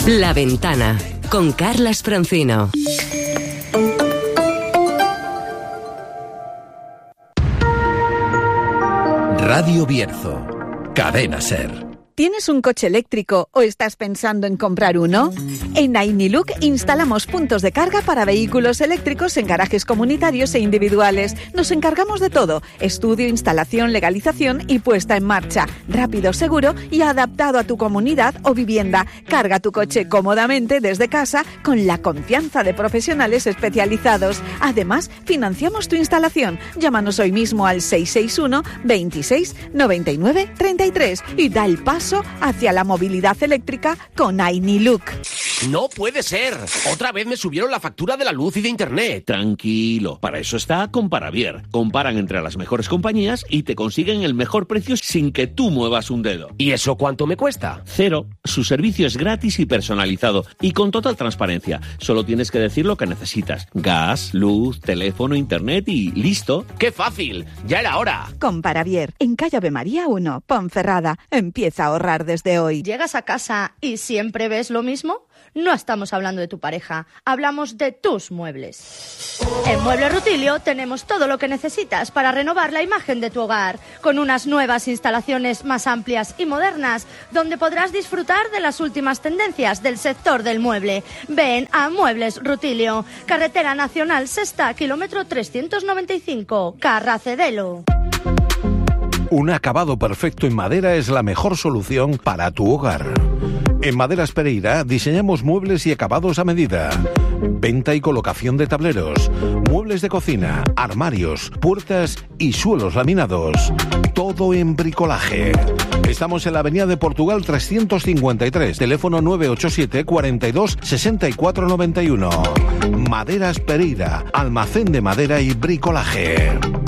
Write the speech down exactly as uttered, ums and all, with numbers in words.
La Ventana, con Carlas Francino. Radio Bierzo, Cadena Ser. ¿Tienes un coche eléctrico o estás pensando en comprar uno? En Ainiluk instalamos puntos de carga para vehículos eléctricos en garajes comunitarios e individuales. Nos encargamos de todo: estudio, instalación, legalización y puesta en marcha. Rápido, seguro y adaptado a tu comunidad o vivienda. Carga tu coche cómodamente desde casa con la confianza de profesionales especializados. Además, financiamos tu instalación. Llámanos hoy mismo al seis seis uno, veintiséis, noventa y nueve, treinta y tres y da el paso hacia la movilidad eléctrica con Ainiluk. ¡No puede ser! Otra vez me subieron la factura de la luz y de internet. Tranquilo, para eso está Comparavier. Comparan entre las mejores compañías y te consiguen el mejor precio sin que tú muevas un dedo. ¿Y eso cuánto me cuesta? Cero. Su servicio es gratis y personalizado y con total transparencia. Solo tienes que decir lo que necesitas: gas, luz, teléfono, internet y listo. ¡Qué fácil! ¡Ya era hora! Comparavier, en calle Ave María uno, Ponferrada. Empieza a ahorrar desde hoy. ¿Llegas a casa y siempre ves lo mismo? No estamos hablando de tu pareja, hablamos de tus muebles. En Muebles Rutilio tenemos todo lo que necesitas para renovar la imagen de tu hogar, con unas nuevas instalaciones más amplias y modernas, donde podrás disfrutar de las últimas tendencias del sector del mueble. Ven a Muebles Rutilio, Carretera Nacional Sexta, kilómetro trescientos noventa y cinco, Carracedelo. Un acabado perfecto en madera es la mejor solución para tu hogar. En Maderas Pereira diseñamos muebles y acabados a medida. Venta y colocación de tableros, muebles de cocina, armarios, puertas y suelos laminados. Todo en bricolaje. Estamos en la avenida de Portugal trescientos cincuenta y tres, teléfono nueve ocho siete, cuarenta y dos, sesenta y cuatro noventa y uno. Maderas Pereira, almacén de madera y bricolaje.